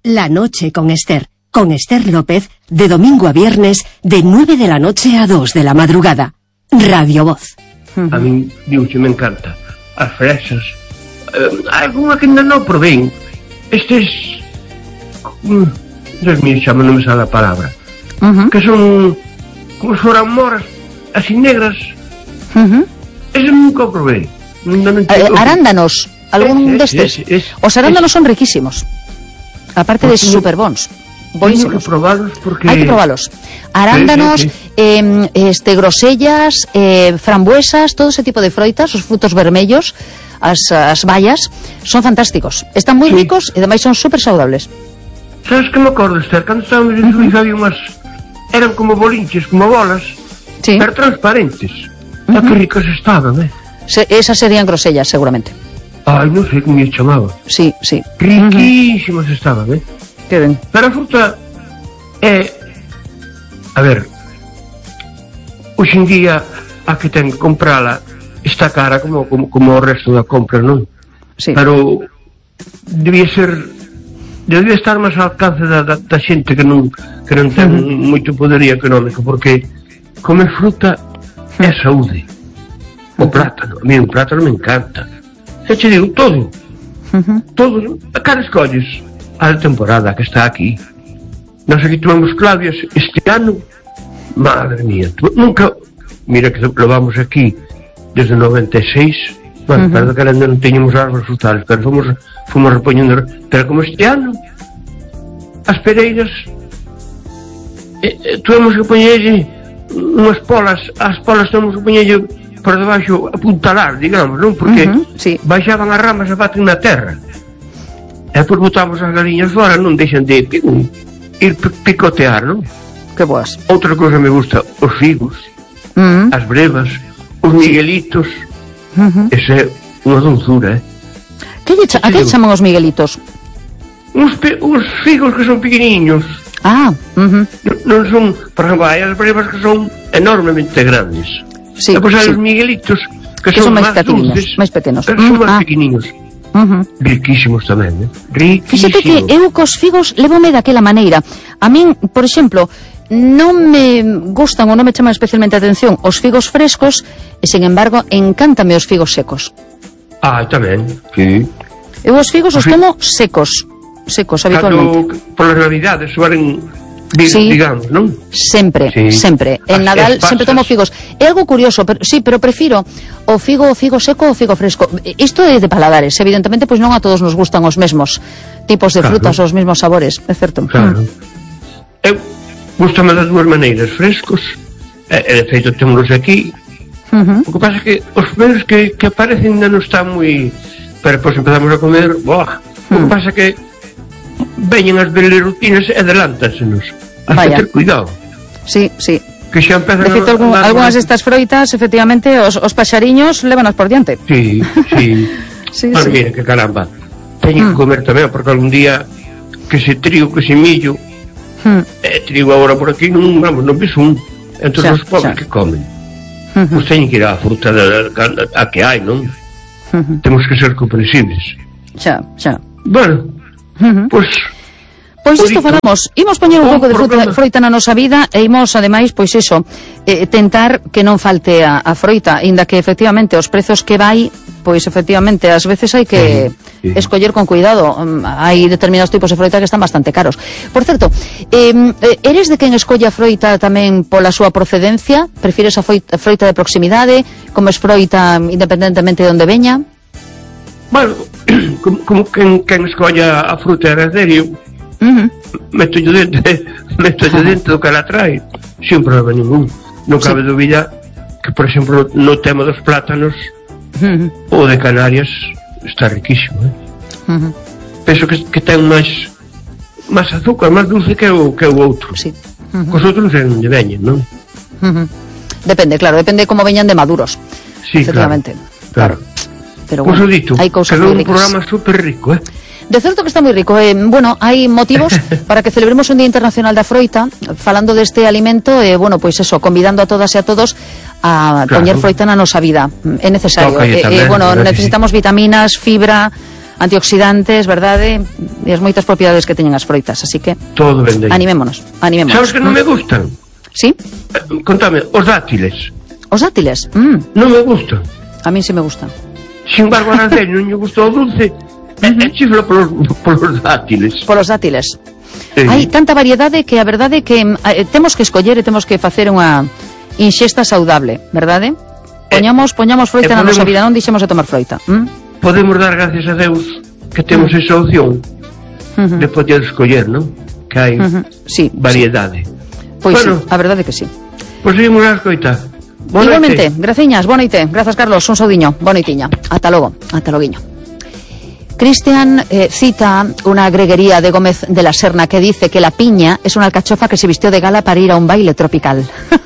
La noche con Esther López, de domingo a viernes, de 9 de la noche a 2 de la madrugada. Radio Voz. A mí, digo, me encanta. As fresas. Alguna que ainda non probén. Estes... Dios mío, xa non me sale a palabra. Que son... como se foran moras, así negras. Ese nunca o probé. Arándanos. Algún destes. Os arándanos son riquísimos. Aparte de super bons. Teño que probalos porque... Hai que probalos. Arándanos, grosellas, frambuesas, todo ese tipo de froitas, os frutos vermellos, as bayas, son fantásticos. Están moi ricos e ademais son super saudables. Sabes que me acordo, Esther? Cando estábamos en Suiza había unhas... eran como bolinches, como bolas, pero transparentes. Que ricas estaban, Esas serían grosellas, seguramente. Ai, non sei como me chamaba. Sí. Riquísimas estaban, Que ben. Pero a fruta é... A ver... Hoxe en día a que ten que comprala está cara como o resto da compra, non? Sí. Pero debía estar máis ao alcance da xente que non ten moito poderío económico, porque comer fruta é saúde. O plátano, a mí o plátano me encanta. E che digo, todo, a cara escolles a temporada que está aquí. Nós aquí tomamos clavias este ano, madre mía, nunca, mira que levamos aquí desde 96, bueno, pero que ainda non teñamos árboles frutales, pero fomos repoñendo, pero como este ano as pereiras tuvemos que poñerlle unhas polas, as polas tuvemos que poñerlle por debaixo, apuntalar, digamos, non? Porque baixaban as ramas e baten na terra. E depois botamos as galiñas fora, non deixan de ir picotear, non? Que boas. Outra cousa me gusta, os figos, as brevas, os miguelitos. Esa é unha dulzura, A que chaman os miguelitos? Os figos que son pequeniños. Non son, por exemplo, hai as brevas que son enormemente grandes. E depois hai os miguelitos que son máis dulces, máis pequenos. Son máis pequeninos. Riquísimos tamén, riquísimos. Fíxate que eu cos figos levome daquela maneira. A min, por exemplo, non me gustan ou non me chaman especialmente a atención os figos frescos e, sen embargo, encántame os figos secos. Tamén, sí. Eu os figos os tomo secos habitualmente. Por las navidades suelen, digamos, non? Sempre. En Nadal sempre tomo figos. É algo curioso, pero prefiro o figo seco ou o figo fresco. Isto é de paladares, evidentemente, pois non a todos nos gustan os mesmos tipos de frutas, os mesmos sabores, é certo? Claro. Eu gustame das dúas maneiras, frescos, e de feito témolos aquí. O que pasa é que os primeiros que aparecen ainda non están moi... Pero depois empezamos a comer, o que pasa é que veñen as belerutinas e adelántasenos. Hasta ter cuidado. Sí. Que xa empezan de feito, algunhas destas froitas, efectivamente, os paxariños levanas por diante. Sí. Mas mira, que caramba, teño que comer tamén, porque algún día que se trigo, que se millo, trigo agora por aquí, non ves un. Entón os pobres que comen. Pois teñen que ir á fruta a que hai, non? Temos que ser comprensibles. Xa. Bueno, pois isto falamos, imos poñer un pouco de froita na nosa vida e imos, ademais, pois iso, tentar que non falte a froita, inda que efectivamente os prezos que vai, pois efectivamente ás veces hai que escoller con cuidado. Hai determinados tipos de froita que están bastante caros. Por certo, eres de quen escolle a froita tamén pola súa procedencia? Prefires a froita de proximidade? Comes froita independentemente de onde veña? Bueno, como quen escolla a fruta heredario, meto yo dentro do que ela trae sin problema ningún. Non cabe dúbida que, por exemplo, no tema dos plátanos, o de Canarias está riquísimo, penso que ten máis azúcar, máis dulce que o outro. Cos outros non sei onde veñen, non? Depende como veñan de maduros. Efectivamente, claro. Pero bueno, hai cousas moi ricas. Un programa super rico, De certo que está moi rico. Bueno, hai motivos para que celebremos un Día Internacional da Froita, falando deste alimento, pois eso, convidando a todas e a todos a poñer froita na nosa vida. É necesario. Necesitamos vitaminas, fibra, antioxidantes, verdade? e as moitas propiedades que teñen as froitas, así que todo vende. Animémonos. Sabes que non me gustan? Sí? Contame, os dátiles. Os dátiles? Non me gustan. A mí sí me gustan. Sin embargo, a Araceli non lle gustou o dulce, chifla polos dátiles. Polos dátiles. Hai tanta variedade que a verdade é que temos que escoller e temos que facer unha inxesta saudable, verdade? Poñamos froita na nosa vida, non deixemos de tomar froita. Podemos dar gracias a Deus que temos esa opción de poder escoller, non? Que hai variedade. Pois bueno, sí, a verdade é que sí. Pois seguimos a escoita. Igualmente, graciñas, boa noite. Grazas, Carlos, un saudiño, boa noitiña. Ata logo, ata loguiño. Cristian cita una greguería de Gómez de la Serna que dice que la piña es una alcachofa que se vistió de gala para ir a un baile tropical.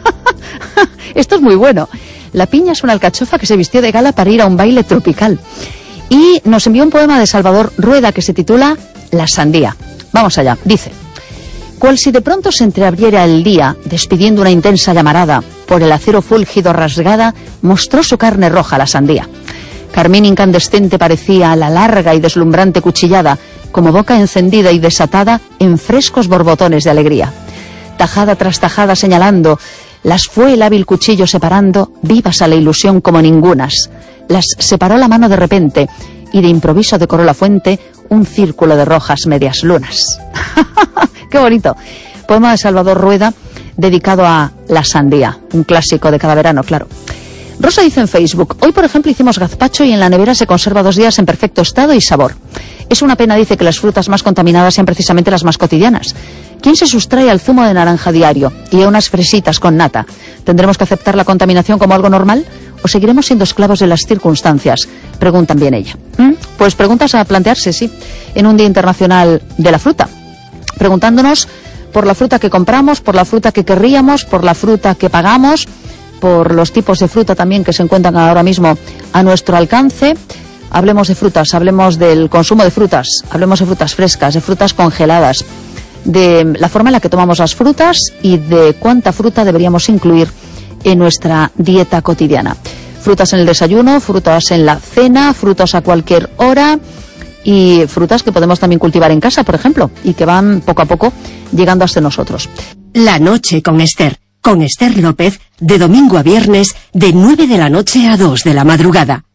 Esto es muy bueno. La piña es una alcachofa que se vistió de gala para ir a un baile tropical. Y nos envió un poema de Salvador Rueda que se titula La sandía. Vamos allá, dice: cual si de pronto se entreabriera el día, despidiendo una intensa llamarada, por el acero fúlgido rasgada, mostró su carne roja la sandía. Carmín incandescente parecía la larga y deslumbrante cuchillada, como boca encendida y desatada en frescos borbotones de alegría. Tajada tras tajada señalando, las fue el hábil cuchillo separando, vivas a la ilusión como ningunas. Las separó la mano de repente, y de improviso decoró la fuente un círculo de rojas medias lunas. ¡Qué bonito! Poema de Salvador Rueda dedicado a la sandía, un clásico de cada verano, claro. Rosa dice en Facebook: hoy por ejemplo hicimos gazpacho y en la nevera se conserva 2 días en perfecto estado y sabor. Es una pena, dice, que las frutas más contaminadas sean precisamente las más cotidianas. ¿Quién se sustrae al zumo de naranja diario y a unas fresitas con nata? ¿Tendremos que aceptar la contaminación como algo normal? ¿O seguiremos siendo esclavos de las circunstancias? Preguntan bien ella. Pues preguntas a plantearse, sí, en un Día Internacional de la Fruta. Preguntándonos por la fruta que compramos, por la fruta que querríamos, por la fruta que pagamos, por los tipos de fruta también que se encuentran ahora mismo a nuestro alcance. Hablemos de frutas, hablemos del consumo de frutas, hablemos de frutas frescas, de frutas congeladas, de la forma en la que tomamos las frutas y de cuánta fruta deberíamos incluir en nuestra dieta cotidiana. Frutas en el desayuno, frutas en la cena, frutas a cualquier hora y frutas que podemos también cultivar en casa, por ejemplo, y que van poco a poco llegando hasta nosotros. La noche con Esther López, de domingo a viernes, de 9 de la noche a 2 de la madrugada.